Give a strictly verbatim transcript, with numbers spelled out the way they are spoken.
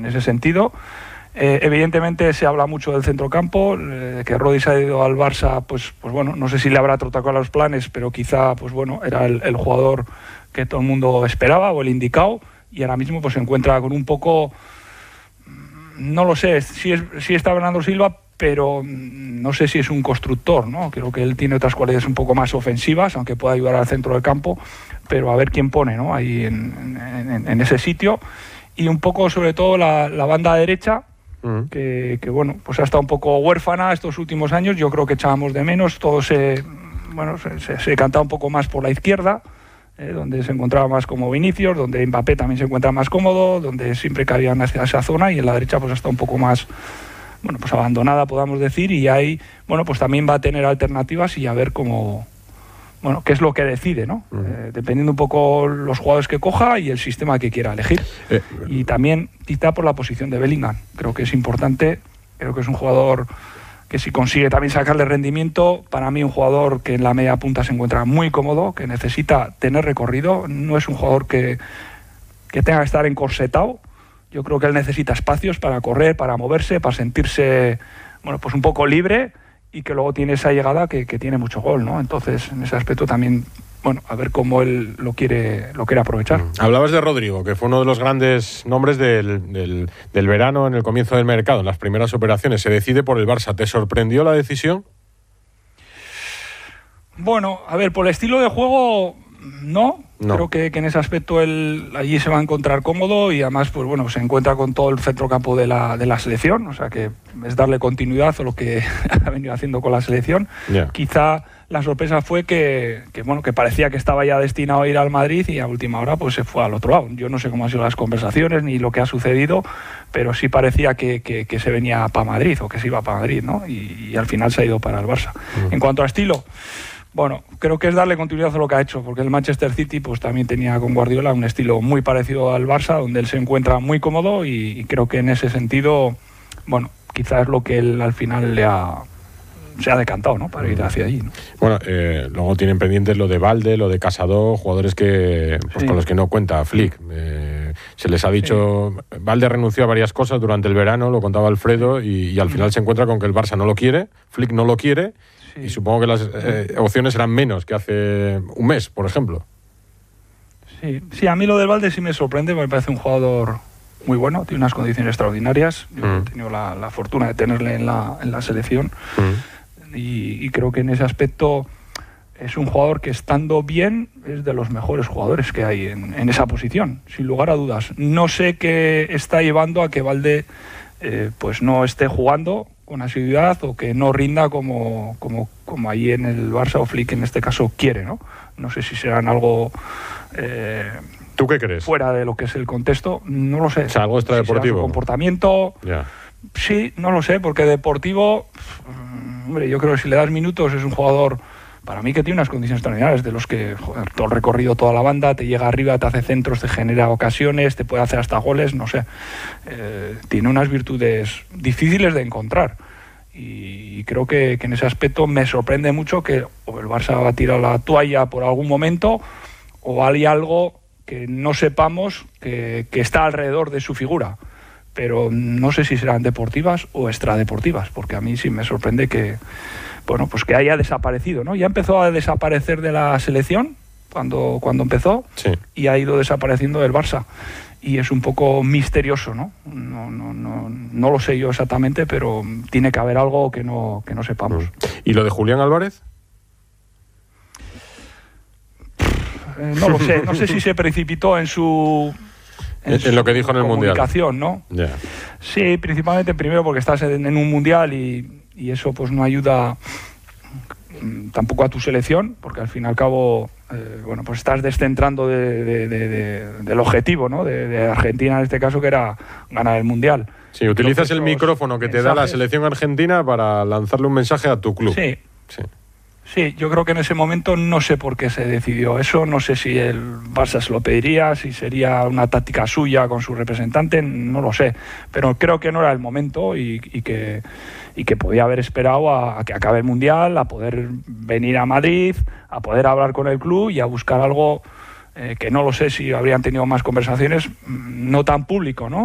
ese sentido. Eh, evidentemente se habla mucho del centrocampo, eh, que Rodri se ha ido al Barça, pues, pues bueno, no sé si le habrá tocado a los planes, pero quizá, pues bueno, era el, el jugador que todo el mundo esperaba o el indicado, y ahora mismo pues se encuentra con un poco, no lo sé, si, es, si está Bernardo Silva, pero no sé si es un constructor, ¿no? Creo que él tiene otras cualidades un poco más ofensivas, aunque pueda ayudar al centro del campo, pero a ver quién pone, ¿no? Ahí en, en, en ese sitio, y un poco sobre todo la, la banda derecha, Que, que bueno, pues ha estado un poco huérfana estos últimos años. Yo creo que echábamos de menos, todo se, bueno, se, se, se cantaba un poco más por la izquierda, eh, donde se encontraba más como Vinicius, donde Mbappé también se encuentra más cómodo, donde siempre cabían hacia esa zona, y en la derecha pues ha estado un poco más, bueno, pues abandonada, podamos decir, y ahí, bueno, pues también va a tener alternativas y a ver cómo, bueno, qué es lo que decide, ¿no? Uh-huh. Eh, dependiendo un poco los jugadores que coja y el sistema que quiera elegir. Eh, y también quizá por la posición de Bellingham. Creo que es importante, creo que es un jugador que si consigue también sacarle rendimiento, para mí un jugador que en la media punta se encuentra muy cómodo, que necesita tener recorrido, no es un jugador que, que tenga que estar encorsetado. Yo creo que él necesita espacios para correr, para moverse, para sentirse, bueno, pues un poco libre, y que luego tiene esa llegada que, que tiene mucho gol, ¿no? Entonces, en ese aspecto también, bueno, a ver cómo él lo quiere, lo quiere aprovechar. Hablabas de Rodrigo, que fue uno de los grandes nombres del, del, del verano en el comienzo del mercado, en las primeras operaciones. Se decide por el Barça. ¿Te sorprendió la decisión? Bueno, a ver, por el estilo de juego, no. No. Creo que, que en ese aspecto él allí se va a encontrar cómodo, y además, pues bueno, se encuentra con todo el centrocampo de la, de la selección, o sea que es darle continuidad a lo que ha venido haciendo con la selección. Yeah. Quizá la sorpresa fue que, que, bueno, que parecía que estaba ya destinado a ir al Madrid, y a última hora pues se fue al otro lado. Yo no sé cómo han sido las conversaciones ni lo que ha sucedido, pero sí parecía que, que, que se venía para Madrid, o que se iba para Madrid, ¿no? Y, y al final se ha ido para el Barça. Uh-huh. En cuanto a estilo, bueno, creo que es darle continuidad a lo que ha hecho, porque el Manchester City pues también tenía con Guardiola un estilo muy parecido al Barça, donde él se encuentra muy cómodo, y, y creo que en ese sentido, bueno, quizás es lo que él al final le ha, se ha decantado, ¿no? Para ir hacia allí, ¿no? Bueno, eh, luego tienen pendientes lo de Balde, lo de Casado, jugadores que pues, sí. con los que no cuenta Flick. Eh, se les ha dicho, sí. Balde renunció a varias cosas durante el verano, lo contaba Alfredo, y, y al final se encuentra con que el Barça no lo quiere, Flick no lo quiere. Sí. Y supongo que las eh, opciones eran menos que hace un mes, por ejemplo. Sí, sí, a mí lo del Balde sí me sorprende, porque me parece un jugador muy bueno, tiene unas condiciones extraordinarias. Yo mm. he tenido la, la fortuna de tenerle en la, en la selección, mm. y, y creo que en ese aspecto es un jugador que, estando bien, es de los mejores jugadores que hay en, en esa posición, sin lugar a dudas. No sé qué está llevando a que Balde eh, pues no esté jugando con asiduidad, o que no rinda como, como, como ahí en el Barça, o Flick en este caso quiere, ¿no? No sé si serán algo eh, ¿tú qué crees? Fuera de lo que es el contexto, no lo sé. O sea, algo extradeportivo. Si comportamiento, yeah. Sí, no lo sé, porque deportivo, hombre, yo creo que si le das minutos es un jugador, para mí, que tiene unas condiciones extraordinarias, de los que, joder, todo el recorrido, toda la banda, te llega arriba, te hace centros, te genera ocasiones, te puede hacer hasta goles, no sé. Eh, tiene unas virtudes difíciles de encontrar. Y, y creo que, que en ese aspecto me sorprende mucho que o el Barça va a tirar la toalla por algún momento, o hay algo que no sepamos que, que está alrededor de su figura. Pero no sé si serán deportivas o extradeportivas, porque a mí sí me sorprende que, bueno, pues que haya desaparecido, ¿no? Ya empezó a desaparecer de la selección cuando, cuando empezó, sí. Y ha ido desapareciendo del Barça. Y es un poco misterioso, ¿no? No, no, no, no lo sé yo exactamente, pero tiene que haber algo que no, que no sepamos. ¿Y lo de Julián Álvarez? Eh, no lo sé, no sé si se precipitó en su... En, en lo que dijo en el Mundial. Comunicación, ¿no? Yeah. Sí, principalmente primero porque estás en, en un Mundial, y, y eso pues no ayuda tampoco a tu selección, porque al fin y al cabo, eh, bueno, pues estás descentrando de, de, de, de, del objetivo, ¿no? De, de Argentina en este caso, que era ganar el Mundial. Sí, utilizas el micrófono que te mensajes. da la selección argentina para lanzarle un mensaje a tu club. Sí. Sí. Sí, yo creo que en ese momento no sé por qué se decidió eso, no sé si el Barça se lo pediría, si sería una táctica suya con su representante, no lo sé, pero creo que no era el momento, y, y, que, y que podía haber esperado a, a que acabe el Mundial, a poder venir a Madrid, a poder hablar con el club y a buscar algo eh, que no lo sé si habrían tenido más conversaciones, no tan público, ¿no?